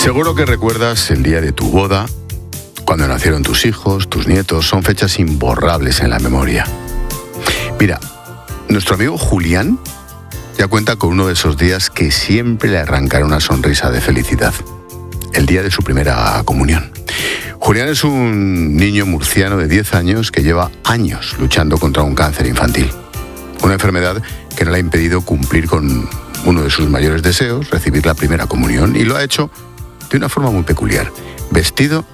Seguro que recuerdas el día de tu boda, cuando nacieron tus hijos, tus nietos. Son fechas imborrables en la memoria. Mira, nuestro amigo Julián ya cuenta con uno de esos días que siempre le arrancará una sonrisa de felicidad. El día de su primera comunión. Julián es un niño murciano de 10 años que lleva años luchando contra un cáncer infantil. Una enfermedad que no le ha impedido cumplir con uno de sus mayores deseos, recibir la primera comunión, y lo ha hecho de una forma muy peculiar, vestido